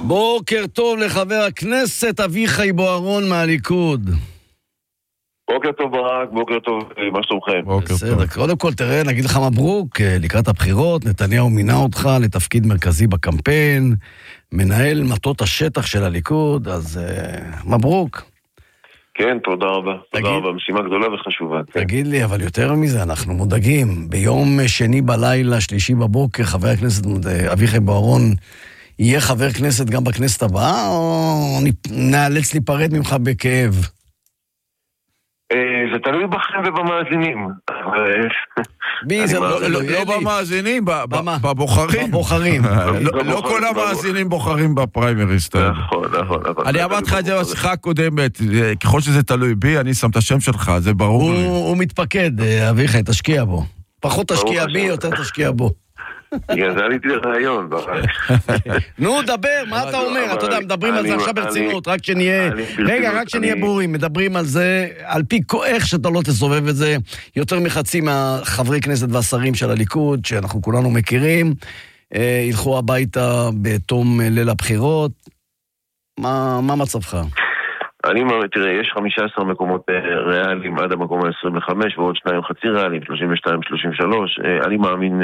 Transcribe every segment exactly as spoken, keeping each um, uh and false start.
בוקר טוב לחבר הכנסת אביחי בוארון מהליכוד. בוקר טוב ברק, בוקר טוב, מה שלומכם? בסדר, קודם כל תראה, נגיד לך מברוק, לקראת הבחירות, נתניהו מינה אותך לתפקיד מרכזי בקמפיין, מנהל מטות השטח של הליכוד, אז מברוק. כן, תודה רבה, תודה רבה, משימה גדולה וחשובה. תגיד לי, אבל יותר מזה, אנחנו מודאגים, ביום שני בלילה, שלישי בבוקר, חבר הכנסת אביחי בוארון, יהיה חבר כנסת גם בכנסת הבאה, או נאלץ להיפרד ממך בכאב? זה תלוי בכם ובמאזינים. בי, זה לא במאזינים, בבוחרים. בבוחרים. לא כל המאזינים בוחרים בפריימריסט. נכון, נכון. אני אמרתי לך את זה בשיחה הקודמת, ככל שזה תלוי בי, אני שם את השם שלך, זה ברור לי. הוא מתפקד, אביחי, תשקיע בו. פחות תשקיע בי, יותר תשקיע בו. זה עליתי לרעיון. נו, דבר, מה אתה אומר? אתה יודע, מדברים על זה עכשיו ברצינות, רק שנהיה... רגע, רק שנהיה ברורים, מדברים על זה, על פי איך שאתה לא תסובב את זה, יותר מחצי מהחברי כנסת והשרים של הליכוד, שאנחנו כולנו מכירים, ילכו הביתה בתום ליל הבחירות. מה מצבך? אני אומר, תראה, יש חמישה עשר מקומות ריאליים עד המקום ה-עשרים וחמש, ועוד שניים חצי ריאליים, שלושים ושתיים שלושים ושלוש. אני מאמין,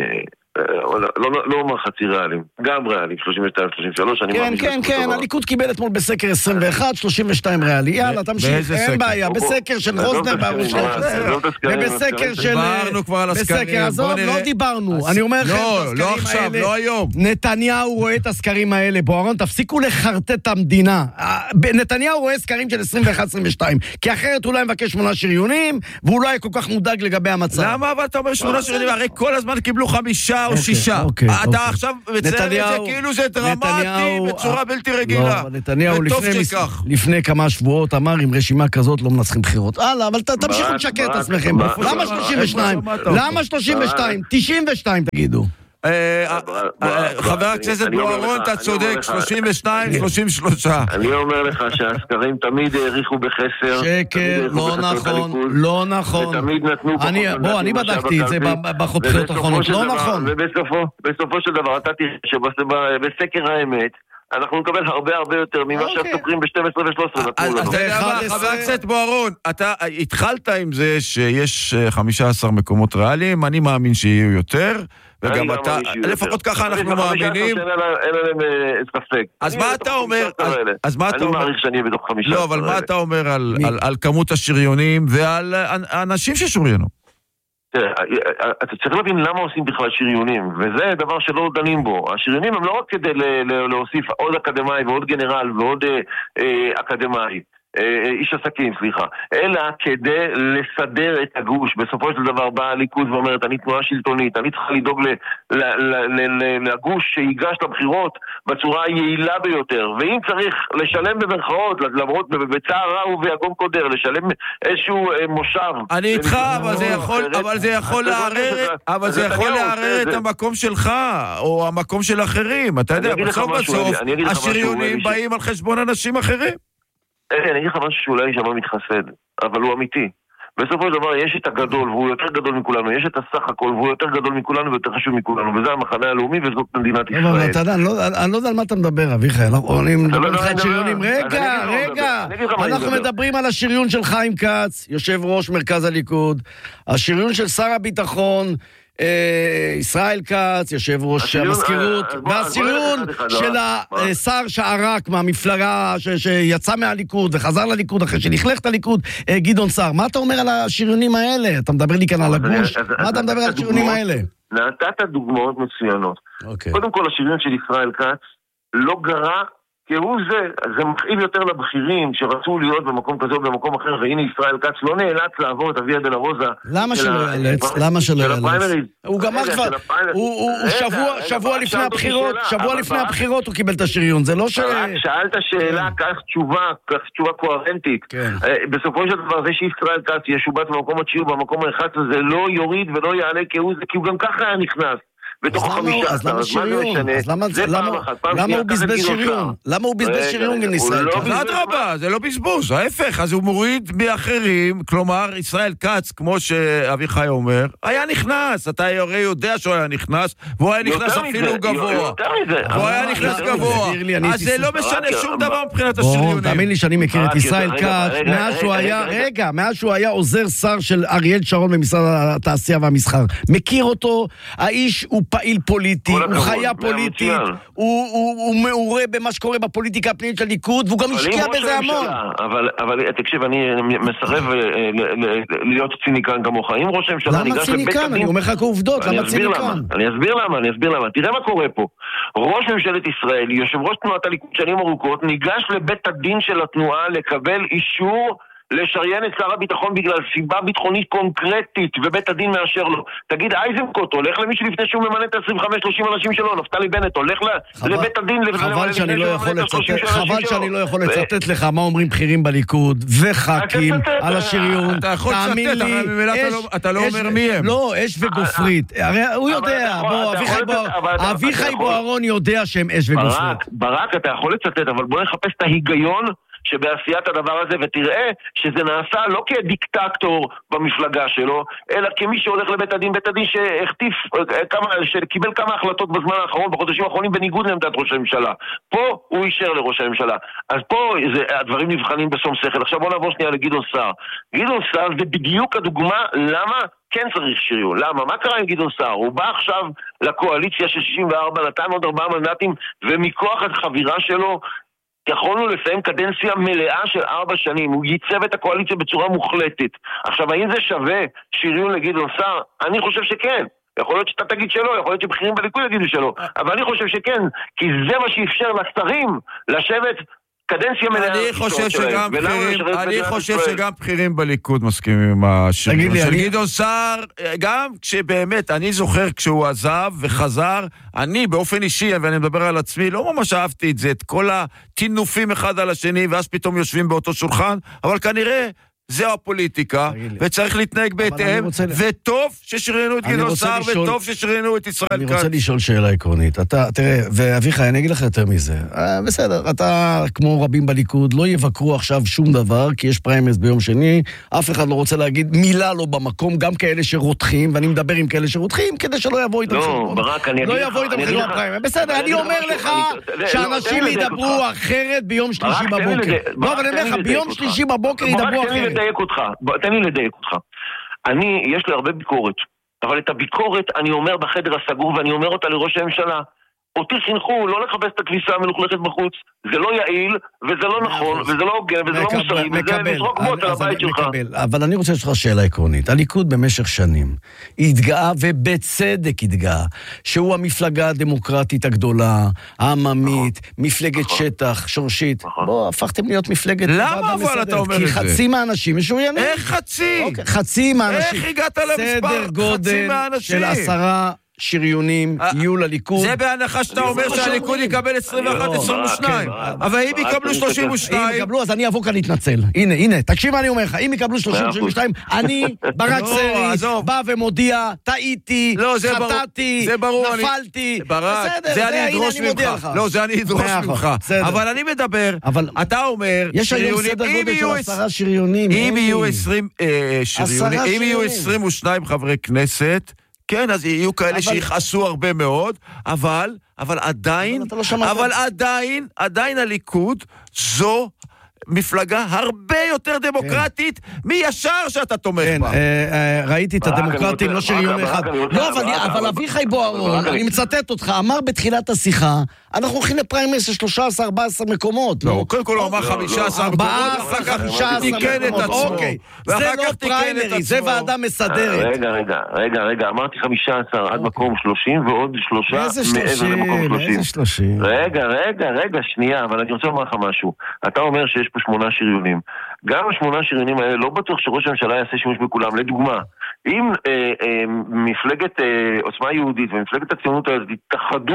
לא אומר חצי ריאליים, גם ריאליים, שלושים ושתיים שלושים ושלוש. כן, כן, כן, הליכוד קיבל אתמול בסקר עשרים ואחת, שלושים ושתיים ריאלי. יאללה, תמשיך, אין בעיה, בסקר של רוזנר בערוץ שלוש עשרה, ובסקר של... דיברנו כבר על הסקרים. בסקר, עזוב, לא דיברנו. אני אומר לכם, לא עכשיו, לא היום. נתניהו רואה את הסקרים האלה, בוארון, תפסיקו לחרטט את המדינה. נתניהו רואה סקרים של עשרים ואחת עשרים ושתיים, כי אחרת אולי מבקש שמונה שריונים, והוא לא היה כל כך מודאג לגבי המצב. למה אבל אתה אומר שמונה שריונים? הרי כל הזמן קיבלו חמישה או שישה. אתה עכשיו מצייר את זה כאילו זה דרמטי בצורה בלתי רגילה. נתניהו לפני כמה שבועות אמר עם רשימה כזאת לא מנצחים בחירות. הלאה, אבל תמשיכו לשקר את עצמכם. למה שלושים ושתיים? למה שלושים ושתיים? תשעים ושתיים תגידו. חבר הכנסת בוארון, אתה צודק, שלושים ושתיים, שלושים ושלוש. אני אומר לך שהסקרים תמיד העריכו בחסר. שקר, לא נכון, לא נכון. ותמיד נתנו פחות. בוא, אני בדקתי את זה בחותכיות האחרונות, לא נכון. ובסופו של דבר, אתה תראה שבסקר האמת, אנחנו נקבל הרבה הרבה יותר ממה שהסוקרים ב-שתים עשרה ו-שלוש עשרה נתנו לנו. חבר הכנסת בוארון, אתה התחלת עם זה שיש חמישה עשר מקומות ריאליים, אני מאמין שיהיו יותר, וגם אתה, לפחות ככה אנחנו מאמינים. אין עליהם ספק. אז מה אתה אומר? אני מעריך שאני אהיה בתוך חמישה עשר. לא, אבל מה אתה אומר על כמות השריונים ועל האנשים ששוריינו? אתה צריך להבין למה עושים בכלל שריונים, וזה דבר שלא דנים בו. השריונים הם לא רק כדי להוסיף עוד אקדמאי ועוד גנרל ועוד אקדמאי, איש עסקים, סליחה, אלא כדי לסדר את הגוש. בסופו של דבר באה הליכוד ואומרת, אני תנועה שלטונית, אני צריכה לדאוג לגוש שיגש לבחירות בצורה היעילה ביותר, ואם צריך לשלם במרכאות, למרות בצער רע וביגון קודר, לשלם איזשהו מושב. אני איתך, אבל זה יכול לערער, אבל זה יכול לערער את המקום שלך, או המקום של אחרים. אתה יודע, בסוף בסוף, השריונים באים על חשבון אנשים אחרים. אני אגיד לך משהו שאולי שמה מתחסד, אבל הוא אמיתי. בסופו של דבר יש את הגדול, והוא יותר גדול מכולנו, יש את הסך הכל, והוא יותר גדול מכולנו ויותר חשוב מכולנו, וזה המחנה הלאומי וזאת מדינת ישראל. אבל אתה יודע, אני לא יודע על מה אתה מדבר, אביחי, אנחנו מדברים לך על שריונים. רגע, רגע, אנחנו מדברים על השריון של חיים כץ, יושב ראש מרכז הליכוד, השריון של שר הביטחון, ישראל כץ, יושב ראש המזכירות, והשריון של השר שערק מהמפלגה שיצא מהליכוד וחזר לליכוד אחרי שנכלך את הליכוד, גדעון סער. מה אתה אומר על השריונים האלה? אתה מדבר לי כאן על הגוש? מה אתה מדבר על השריונים האלה? נתת דוגמאות מצוינות. קודם כל, השריון של ישראל כץ לא גרע כהוא זה, זה מכאיב יותר לבכירים שרצו להיות במקום כזה או במקום אחר, והנה ישראל כץ לא נאלץ לעבור את הויה דלרוזה. למה שלא יאלץ? למה שלא יאלץ? הוא גמר כבר, הוא שבוע לפני הבחירות, שבוע לפני הבחירות הוא קיבל את השריון, זה לא ש... שאלת שאלה, כך תשובה, כך תשובה קוהרנטית. בסופו של דבר זה שישראל כץ ישובץ במקום התשיעי, במקום ה-אחד עשר, זה לא יוריד ולא יעלה כהוא זה, כי הוא גם ככה היה נכנס. בתוך חמישה עשר. אז למה שריון? אז למה הוא בזבז שריון? למה הוא בזבז שריון עם ישראל כץ? זה אדרבה, זה לא בזבוז, ההפך, אז הוא מוריד מאחרים, כלומר, ישראל כץ, כמו שאביחי אומר, היה נכנס, אתה הרי יודע שהוא היה נכנס, והוא היה נכנס אפילו גבוה. והוא היה נכנס גבוה. אז זה לא משנה שום דבר מבחינת השריונים. תאמין לי שאני מכיר את ישראל כץ, מאז שהוא היה, רגע, מאז שהוא היה עוזר שר של אריאל שרון במשרד התעשייה והמסחר. מכיר אותו, האיש הוא פעיל פוליטי, הוא חיה פוליטית, הוא מעורה במה שקורה בפוליטיקה הפנימית של הליכוד, והוא גם השקיע בזה המון. אבל תקשיב, אני מסרב להיות ציניקן כמוך. אם ראש הממשלה למה ציניקן? אני אומר לך כעובדות, למה ציניקן? אני אסביר למה, אני אסביר למה. תראה מה קורה פה. ראש ממשלת ישראל, יושב ראש תנועת הליכוד שנים ארוכות, ניגש לבית הדין של התנועה לקבל אישור לשריין את שר הביטחון בגלל סיבה ביטחונית קונקרטית, ובית הדין מאשר לו. תגיד, אייזנקוט הולך למישהו לפני שהוא ממנה את עשרים וחמש שלושים אנשים שלו, נפתלי בנט הולך לבית הדין חבל שאני לא יכול לצטט, חבל שאני לא יכול לצטט לך מה אומרים בכירים בליכוד וח"כים על השריון. תאמין לי, אתה לא אומר מי הם. לא, אש וגופרית. הרי הוא יודע, בוא, אביחי בוארון יודע שהם אש וגופרית. ברק, אתה יכול לצטט, אבל בוא נחפש את ההיגיון שבעשיית הדבר הזה, ותראה שזה נעשה לא כדיקטטור במפלגה שלו, אלא כמי שהולך לבית הדין, בית הדין שהכתיף, כמה, שקיבל כמה החלטות בזמן האחרון, בחודשים האחרונים, בניגוד לעמדת ראש הממשלה. פה הוא אישר לראש הממשלה. אז פה זה, הדברים נבחנים בשום שכל. עכשיו בוא נעבור שנייה לגדעון סער. גדעון סער זה בדיוק הדוגמה למה כן צריך שריון. למה? מה קרה עם גדעון סער? הוא בא עכשיו לקואליציה של שישים וארבע, נתן עוד ארבעה מנדטים, ומכוח החבירה שלו יכולנו לסיים קדנציה מלאה של ארבע שנים. הוא ייצב את הקואליציה בצורה מוחלטת. עכשיו, האם זה שווה שריון לגדעון סער? אני חושב שכן. יכול להיות שאתה תגיד שלא, יכול להיות שבכירים בליכוד יגידו שלא. אבל אני חושב שכן, כי זה מה שאפשר לשרים לשבת קדנציה מלאה. אני חושב שגם בכירים, אני חושב שגם בכירים בליכוד מסכימים עם השריון של גדעון סער, גם כשבאמת, אני זוכר כשהוא עזב וחזר, אני באופן אישי, ואני מדבר על עצמי, לא ממש אהבתי את זה, את כל התינופים אחד על השני, ואז פתאום יושבים באותו שולחן, אבל כנראה זהו הפוליטיקה, וצריך להתנהג בהתאם, וטוב ששריינו את גדעון סער, וטוב ששריינו את ישראל כץ. אני רוצה לשאול שאלה עקרונית. אתה, תראה, ואביחי, אני אגיד לך יותר מזה. בסדר, אתה, כמו רבים בליכוד, לא יבקרו עכשיו שום דבר, כי יש פריימריז ביום שני, אף אחד לא רוצה להגיד מילה לא במקום, גם כאלה שרותחים, ואני מדבר עם כאלה שרותחים, כדי שלא יבוא איתם חשבון. לא יבוא איתם חשבון פריימריז. בסדר, אני אומר לך שאנשים ידברו אחרת ביום שלישי בבוקר. לא, אבל אני אומר לך, ביום שלישי בבוקר ידברו אחרת. לדייק אותך, תן לי לדייק אותך. אני, יש לי הרבה ביקורת, אבל את הביקורת אני אומר בחדר הסגור, ואני אומר אותה לראש הממשלה. אותי חינכו לא לחפש את הכביסה המלוכלכת בחוץ, זה לא יעיל, וזה לא נכון, וזה לא הוגן, וזה לא מוסרי, וזה לזרוק בוט על הבית שלך. אבל אני רוצה לשאול שאלה עקרונית. הליכוד במשך שנים התגאה, ובצדק התגאה, שהוא המפלגה הדמוקרטית הגדולה, העממית, מפלגת שטח, שורשית. בוא, הפכתם להיות מפלגת... למה אבל אתה אומר את זה? כי חצי מהאנשים משוריינים. איך חצי? חצי מהאנשים. איך הגעת למספר? סדר גודל של עשרה שריונים יהיו לליכוד. זה בהנחה שאתה אומר שהליכוד יקבל עשרים ואחת עשרים ושתיים. אבל אם יקבלו שלושים ושתיים... אם יקבלו, אז אני אבוא כאן להתנצל. הנה, הנה, תקשיב מה אני אומר לך. אם יקבלו שלושים ושתיים, אני, ברק סרי, בא ומודיע, טעיתי, חטאתי, נפלתי. ברק, זה אני אדרוש ממך. לא, זה אני אדרוש ממך. אבל אני מדבר, אתה אומר... יש היום סדר גודל של עשרה שריונים. אם יהיו עשרים ושניים חברי כנסת, כן, אז יהיו כאלה שיחסו הרבה מאוד, אבל, אבל עדיין, אבל עדיין, עדיין הליכוד זו מפלגה הרבה יותר דמוקרטית מישר שאתה תומך בה. ראיתי את הדמוקרטים, לא שריון אחד. לא, אבל אביחי בוארון, אני מצטט אותך, אמר בתחילת השיחה, אנחנו הולכים לפריימריז של שלושה עשר ארבעה עשר מקומות. לא, קודם כל הוא אמר חמישה עשר מקומות, ואחר כך תיקן את עצמו. אוקיי, זה לא פריימריז, זה ועדה מסדרת. רגע, רגע, רגע, רגע, אמרתי חמישה עשר עד מקום שלושים, ועוד שלושה מעבר למקום שלושים. רגע, רגע, רגע, שנייה, אבל אני רוצה לומר לך משהו. אתה אומר שיש פה שמונה שריונים. גם השמונה שריונים האלה לא בטוח שראש הממשלה יעשה שימוש בכולם. לדוגמה, אם אה, אה, מפלגת אה, עוצמה יהודית ומפלגת הציונות הזאת יתאחדו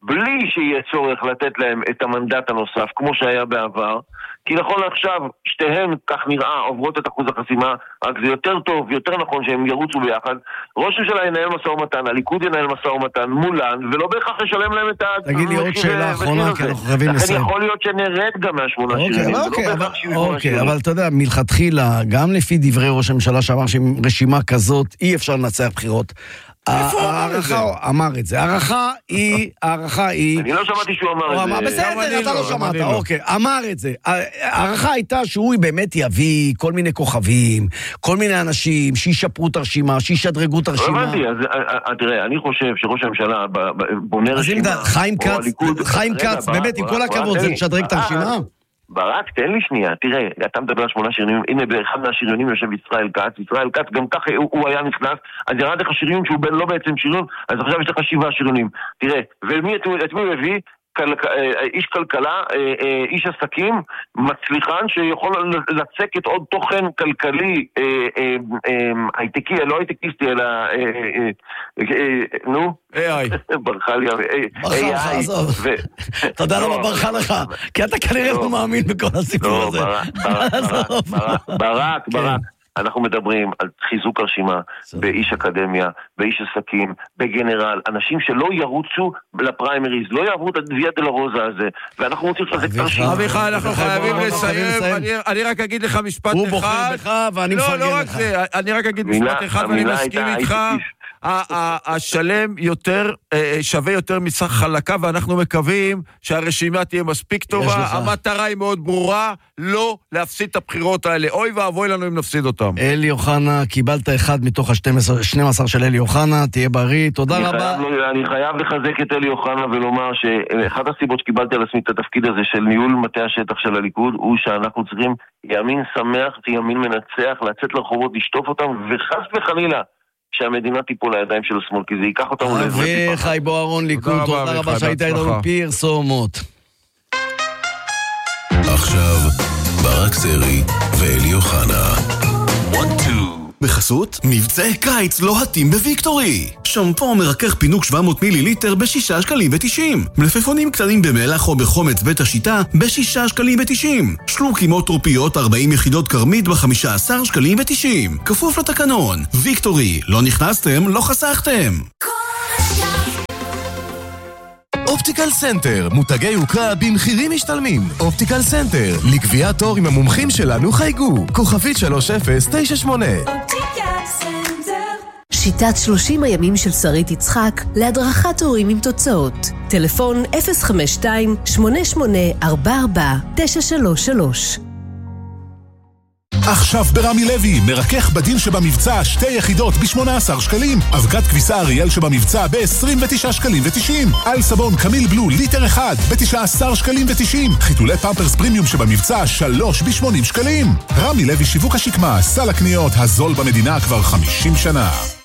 בלי שיהיה צורך לתת להם את המנדט הנוסף, כמו שהיה בעבר, כי נכון עכשיו, שתיהן, כך נראה, עוברות את אחוז החסימה, רק זה יותר טוב, יותר נכון שהם ירוצו ביחד. ראש הממשלה ינהל משא ומתן, הליכוד ינהל משא ומתן מולן, ולא בהכרח ישלם להם את ה... תגיד לי עוד שאלה אחרונה, כי אנחנו חייבים לסיים. לכן יכול להיות שנרד גם מהשמונה שריונים. אוקיי, אבל אתה יודע, מלכתחילה, גם לפי דברי ראש הממשלה שאמר שעם רשימה כזאת אי אפשר לנצח בחירות, הערכה אמר את זה, הערכה היא, הערכה היא... אני לא שמעתי שהוא אמר את זה. בסדר, אתה לא שמעת, אוקיי, אמר את זה. הערכה הייתה שהוא באמת יביא כל מיני כוכבים, כל מיני אנשים שישפרו את הרשימה, שישדרגו את הרשימה. לא הבנתי, אז תראה, אני חושב שראש הממשלה בונה רשימה... חיים כץ, חיים כץ, באמת, עם כל הכבוד, זה לשדרג את הרשימה? ברק, תן לי שנייה, תראה, אתה מדבר על שמונה שריונים, הנה באחד מהשריונים יושב ישראל כץ, ישראל כץ, גם ככה הוא, הוא היה נכנס, אז ירד לך שריון שהוא לא בעצם שריון, אז עכשיו יש לך שבעה שריונים. תראה, ומי את מי הוא הביא? איש כלכלה, איש עסקים, מצליחן שיכול לצקת עוד תוכן כלכלי, הייטקי, לא הייטקיסטי, אלא, נו? איי איי. ברכה לי, ברכה לך, עזוב. אתה יודע למה ברכה לך? כי אתה כנראה לא מאמין בכל הסיפור הזה. ברק, ברק. אנחנו מדברים על חיזוק הרשימה באיש אקדמיה, באיש עסקים, בגנרל, אנשים שלא ירוצו לפריימריז, לא יעברו את הדוויה דלרוזה הזה, ואנחנו רוצים לחזק את הרשימה. אביחי, אנחנו חייבים לסיים, אני רק אגיד לך משפט אחד. הוא בוחר בך ואני מפרגן לך. לא, לא רק זה, אני רק אגיד משפט אחד ואני מסכים איתך. השלם יותר, שווה יותר מסך חלקה, ואנחנו מקווים שהרשימה תהיה מספיק טובה. המטרה היא מאוד ברורה, לא להפסיד את הבחירות האלה. אוי ואבוי לנו אם נפסיד אותם. אלי אוחנה, קיבלת אחד מתוך ה-שנים עשר של אלי אוחנה, תהיה בריא, תודה רבה. אני חייב לחזק את אלי אוחנה ולומר שאחת הסיבות שקיבלתי על עצמי את התפקיד הזה של ניהול מטה השטח של הליכוד, הוא שאנחנו צריכים ימין שמח, ימין מנצח, לצאת לרחובות, לשטוף אותם, וחס וחלילה שהמדינה תיפול לידיים של השמאל, כי זה ייקח אותנו לעזרת טיפה. וחי בוארון ליכוד, תודה רבה שהיית איתנו פרסומות. עכשיו, ברק סרי ואלי אוחנה. בחסות, מבצעי קיץ לוהטים בוויקטורי. שמפו מרכך פינוק שבע מאות מיליליטר בשישה שקלים ותשעים. מלפפונים קטנים במלח או בחומץ בית השיטה בשישה שקלים ותשעים. שלוקים או טרופיות ארבעים יחידות קרמית בחמישה עשר שקלים ותשעים. כפוף לתקנון. ויקטורי, לא נכנסתם, לא חסכתם. אופטיקל סנטר, מותגי יוקרה במחירים משתלמים. אופטיקל סנטר, לקביעת תור עם המומחים שלנו חייגו. כוכבית שלוש אפס תשע שמונה. אופטיקל סנטר. שיטת שלושים הימים של שרית יצחק להדרכת הורים עם תוצאות. טלפון אפס חמש שתיים שמונה שמונה ארבע ארבע תשע שלוש שלוש. עכשיו ברמי לוי, מרכך בדין שבמבצע שתי יחידות ב-שמונה עשר שקלים, אבקת כביסה אריאל שבמבצע ב-עשרים ותשעה שקלים ותשעים, על סבון קמיל בלו ליטר אחד ב-תשעה עשר שקלים ותשעים, חיתולי פמפרס פרימיום שבמבצע שלוש ב-שמונים שקלים. רמי לוי שיווק השקמה, סל הקניות הזול במדינה כבר חמישים שנה.